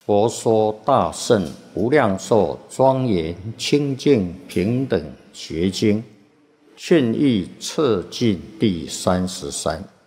佛说大圣无量寿庄严清净平等觉经，劝义测进第33。